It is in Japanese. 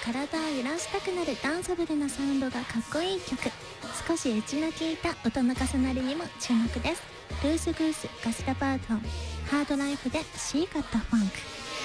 体を揺らしたくなるダンサブルなサウンドがかっこいい曲。少しエッジの効いた音の重なりにも注目です。ルースグースガスタバートンハードライフでシーカットファンク。